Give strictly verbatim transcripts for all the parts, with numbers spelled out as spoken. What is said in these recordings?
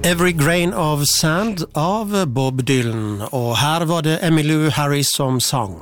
Every Grain of Sand av Bob Dylan, og her var det Emmylou Harris som sang.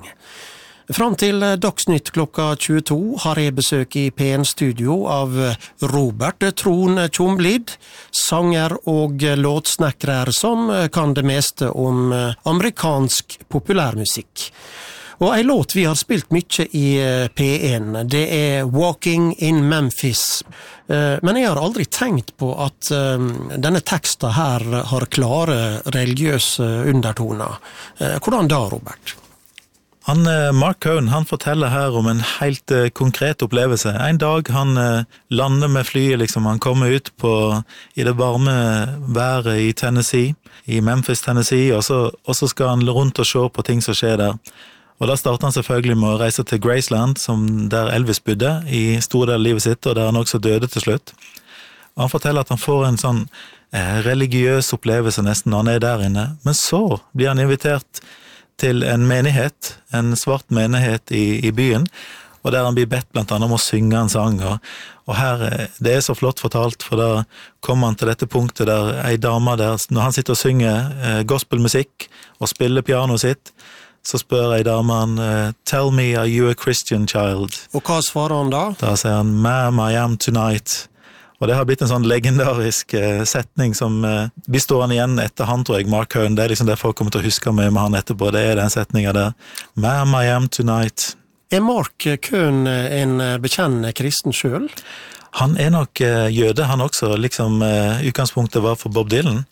Fram til Dagsnytt klokka tjueto har jeg besøk i P en Studio av Robert Tron Tjomblid, sanger og låtsnekkere som kan det meste om amerikansk populærmusikk. Og en låt vi har spilt mye i P en, det er Walking in Memphis. Men jeg har aldri tenkt på at denne teksten her har klare religiøse undertoner. Hvordan da, Robert? Han, Mark Cohn, han forteller her om en helt konkret opplevelse. En dag han lander med flyet, liksom, han kommer ut på, i det varme været i Tennessee, i Memphis, Tennessee, og så, og så skal han rundt og se på ting som skjer der. Og da starter han selvfølgelig med å reise til Graceland, som der Elvis bodde i store del av livet sitt, og der han også døde til slutt. Og han forteller at han får en sånn eh, religiøs opplevelse nesten når han er der inne, men så blir han invitert til en menighet, en svart menighet i, i byen, og der han blir bedt blant annet om å synge en sang, og, og her, det er så flott fortalt, for da kommer han til dette punktet der en dame der, når han sitter og synger eh, gospelmusikk og spiller pianoet sitt, så spør en dame han, tell me, are you a Christian child? Og hva svarer han da? Da sier han, ma'am, I am tonight. Og det har blitt en sånn legendarisk uh, setning som uh, blir stående igjen etter han, tror jeg, Mark Cohn. Det er liksom det folk kommer til å huske med, med han etterpå. Det er den setningen der. Ma'am, I am tonight. Er Mark Cohn en bekjennende kristen selv? Han er nok uh, jøde, han også. Liksom uh, utgangspunktet var for Bob Dylan.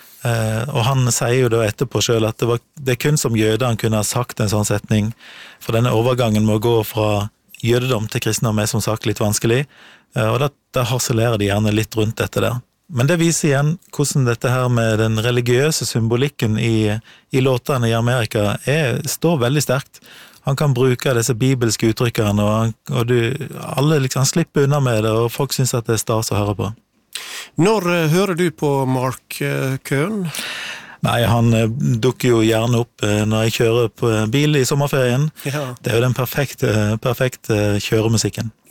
Uh, og han sier jo da etterpå selv at det, var, det er kun som jøde han kunne ha sagt en sånn setning, for denne overgangen må gå fra jødedom til kristendom er som sagt litt vanskelig, uh, og da, da harselerer de gjerne litt rundt dette der. Men det viser igjen hvordan dette her med den religiøse symbolikken i, i låtene i Amerika er, står veldig sterkt. Han kan bruke disse bibelske uttrykkene, og, han, og du, alle liksom slipper unna med det, og folk synes at det er stas å høre på. Når uh, hører du på Mark uh, Cohn? Nei, han uh, dukker jo gjerne opp uh, når jeg kjører på bil i sommerferien. Ja. Det er jo den perfekte, perfekte kjøremusikken.